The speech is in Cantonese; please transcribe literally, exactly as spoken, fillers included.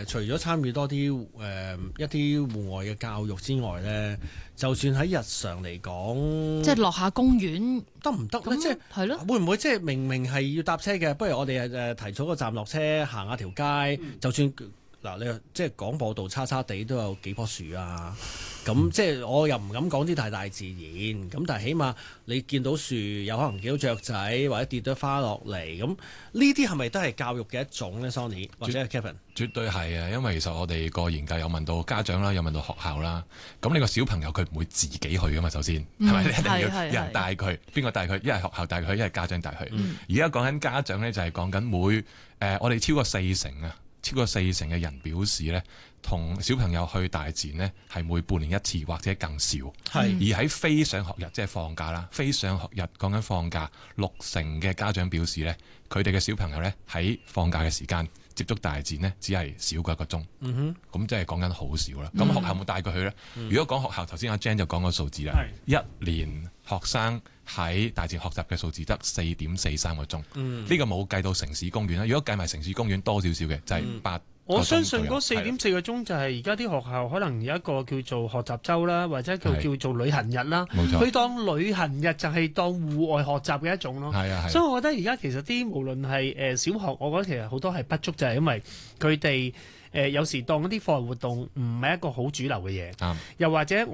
呃，除咗參與多啲誒、呃、一啲戶外嘅教育之外咧，就算喺日常嚟講， 即係落下公園得唔得咧？即係係咯， 會唔會即係明明係要搭車嘅，不如我哋誒提早個站落車，行下條街，嗯、就算嗱你即係廣播道叉叉地都有幾棵樹啊，咁、嗯、即係我又唔敢講啲太大自然，咁但係起碼你見到樹有可能見到雀仔或者跌咗花落嚟，咁呢啲係咪都係教育嘅一種咧 Sonny 或者係 Kevin？ 絕對係啊，因為其實我哋個研究有問到家長啦，有問到學校啦。咁你個小朋友佢唔會自己去噶嘛，首先係咪？你一定要有人帶佢，邊個帶佢？一係學校帶佢，一係家長帶佢。而家講緊家長咧，就係講緊每誒、呃，我哋超過四成啊，超過四成嘅人表示咧，同小朋友去大自然呢係每半年一次或者更少。係而喺非上學日，即係放假啦，非上學日講緊放假，六成嘅家長表示咧，佢哋嘅小朋友咧喺放假嘅時間接觸大自然呢，只係少過一個鐘。嗯哼，咁即係講緊好少啦。咁、嗯、學校有冇帶佢去呢？嗯、如果講學校，頭先阿 Jan 就講個數字啦，一年學生喺大自然學習嘅數字得四點四三個鐘。嗯，呢個冇計到城市公園啦。如果計埋城市公園多少少嘅，就係八。 我相信嗰四點四個鐘就係而家啲學校可能有一個叫做學習週啦，或者叫叫做旅行日啦。冇錯，佢當旅行日就係當戶外學習嘅一種咯。係啊，所以我覺得而家其實啲無論係誒小學，我覺得其實好多係不足，就係因為佢哋誒有時當一啲課外活動唔係一個好主流嘅嘢。啱。又或者